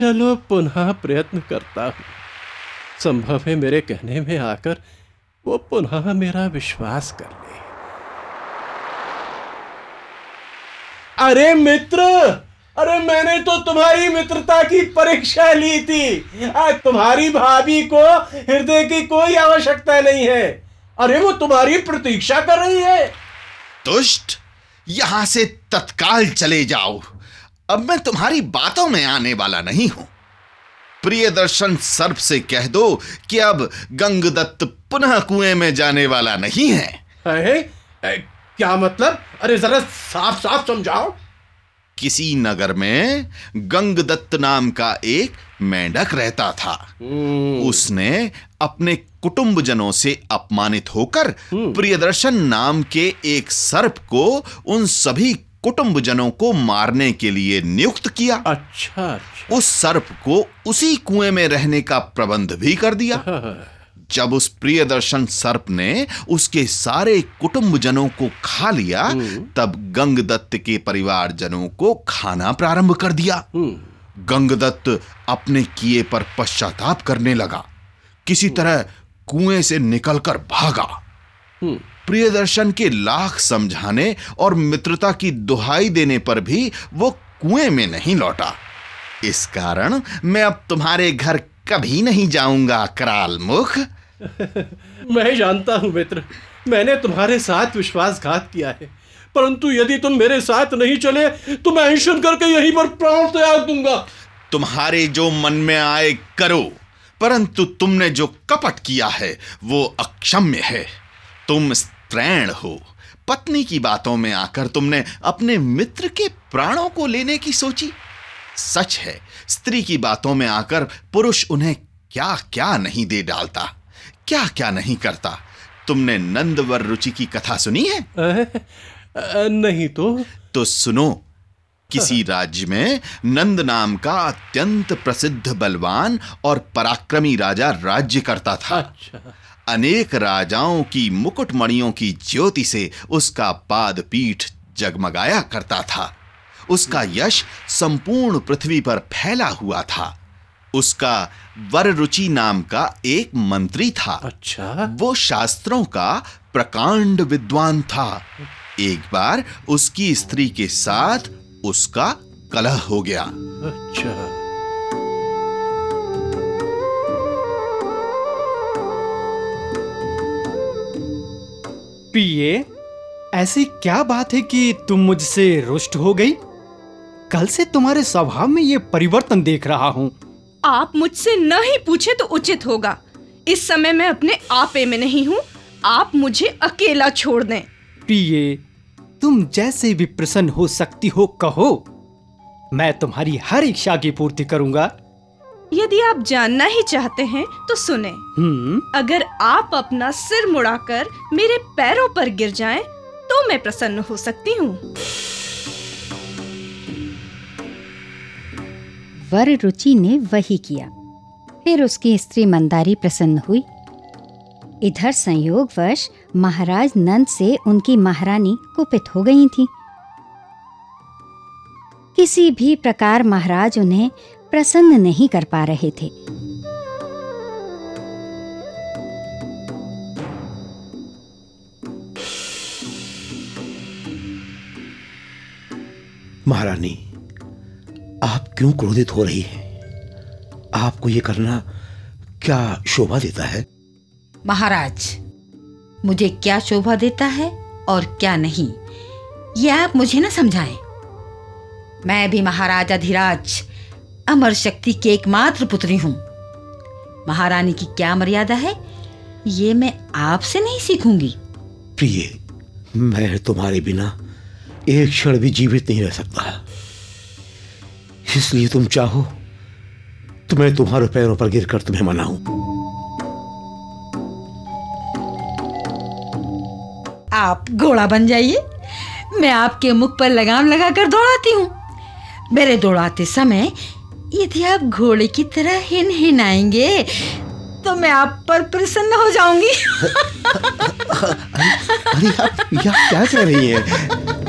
चलो पुनः प्रयत्न करता हूँ। संभव है मेरे कहने में आकर वो पुनः मेरा विश्वास कर ले। अरे मित्र, अरे मैंने तो तुम्हारी मित्रता की परीक्षा ली थी। आज तुम्हारी भाभी को हृदय की कोई आवश्यकता नहीं है। अरे वो तुम्हारी प्रतीक्षा कर रही है। दुष्ट, यहां से तत्काल चले जाओ। अब मैं तुम्हारी बातों में आने वाला नहीं हूं। प्रियदर्शन सर्प से कह दो कि अब गंगदत्त पुनः कुएं में जाने वाला नहीं है। क्या मतलब? अरे जरा साफ साफ समझाओ। किसी नगर में गंगदत्त नाम का एक मेंढक रहता था। उसने अपने कुटुंबजनों से अपमानित होकर प्रियदर्शन नाम के एक सर्प को उन सभी कुटुंबजनों को मारने के लिए नियुक्त किया। अच्छा। उस सर्प को उसी कुएं में रहने का प्रबंध भी कर दिया। जब उस प्रियदर्शन सर्प ने उसके सारे कुटुंबजनों को खा लिया, तब गंगदत्त के परिवारजनों को खाना प्रारंभ कर दिया। गंगदत्त अपने किए पर पश्चाताप करने लगा। किसी तरह कुएं से निकलकर भागा। प्रियदर्शन के लाख समझाने और मित्रता की दुहाई देने पर भी वो कुएं में नहीं लौटा। इस कारण मैं अब तुम्हारे घर कभी नहीं जाऊंगा, कराल मुख। मैं जानता हूं मित्र, मैंने तुम्हारे साथ विश्वासघात किया है, परंतु यदि तुम मेरे साथ नहीं चले तो मैं अनशन करके यहीं पर प्राण त्याग दूंगा। तुम्हारे जो मन में आए करो, परंतु तुमने जो कपट किया है वो अक्षम्य है। तुम स्त्रैण हो। पत्नी की बातों में आकर तुमने अपने मित्र के प्राणों को लेने की सोची। सच है, स्त्री की बातों में आकर पुरुष उन्हें क्या क्या नहीं दे डालता, क्या क्या नहीं करता। तुमने नंदवर रुचि की कथा सुनी है? नहीं। तो सुनो। किसी राज्य में नंद नाम का अत्यंत प्रसिद्ध बलवान और पराक्रमी राजा राज्य करता था। अच्छा। अनेक राजाओं की मुकुटमणियों की ज्योति से उसका पाद पीठ जगमगाया करता था। उसका यश संपूर्ण पृथ्वी पर फैला हुआ था। उसका वररुचि नाम का एक मंत्री था। अच्छा। वो शास्त्रों का प्रकांड विद्वान था। एक बार उसकी स्त्री के साथ उसका कलह हो गया। अच्छा। प्रिय, ऐसी क्या बात है कि तुम मुझसे रुष्ट हो गई? कल से तुम्हारे स्वभाव में ये परिवर्तन देख रहा हूँ। आप मुझसे न ही पूछे तो उचित होगा। इस समय मैं अपने आपे में नहीं हूँ। आप मुझे अकेला छोड़ दें। प्रिय, तुम जैसे भी प्रसन्न हो सकती हो कहो। मैं तुम्हारी हर इच्छा की पूर्ति करूंगा। यदि आप जानना ही चाहते हैं तो सुने। अगर आप अपना सिर मुड़ाकर मेरे पैरों पर गिर जाएं, तो मैं प्रसन्न हो सकती हूँ। वररुचि ने वही किया। फिर उसकी स्त्री मंदारी प्रसन्न हुई। इधर संयोगवश महाराज नंद से उनकी महारानी कुपित हो गई थी। किसी भी प्रकार महाराज उन्हें प्रसन्न नहीं कर पा रहे थे। महारानी, आप क्यों क्रोधित हो रही हैं? आपको ये करना क्या शोभा देता है? महाराज, मुझे क्या शोभा देता है और क्या नहीं, ये आप मुझे न समझाएं। मैं भी महाराजा धीराज अमर शक्ति की एकमात्र पुत्री हूं। महारानी की क्या मर्यादा है, ये मैं आपसे नहीं सीखूंगी। प्रिय, मैं तुम्हारे बिना एक क्षण भी जीवित नहीं रह सकता। इसलिए तुम चाहो तो मैं तुम्हारे पैरों पर गिरकर तुम्हें मनाऊं। आप घोड़ा बन जाइए, मैं आपके मुख पर लगाम लगाकर दौड़ाती हूँ। मेरे दौड़ाते समय यदि आप घोड़े की तरह हिनहिनाएंगे तो मैं आप पर प्रसन्न हो जाऊंगी। अरे आप क्या कह रही हैं?